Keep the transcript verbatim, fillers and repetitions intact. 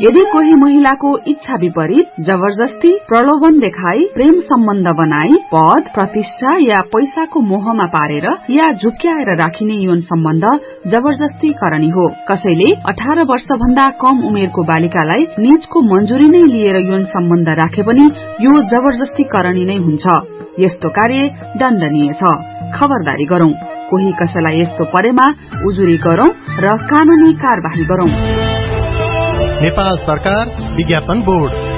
यदि कोही महिलाको इच्छा विपरीत जबरजस्ती प्रलोभन देखाई प्रेम सम्बन्ध बनाई पद प्रतिष्ठा या पैसाको मोहमा पारेर या झुक्क्याएर राखिने यौन सम्बन्ध जबरजस्ती करणी हो। कसैले अठार वर्ष भन्दा कम उमेरको बालिकालाई निजको मंजूरी नै लिएर यौन सम्बन्ध राखे पनि यो जबरजस्ती करणी नै हुन्छ। यस्तो कार्य दण्डनीय छ। खबरदारी गरौं, कोही कसैलाई यस्तो परेमा उजुरी गरौं र कानूनी कार्यवाही गरौं। नेपाल सरकार विज्ञापन बोर्ड।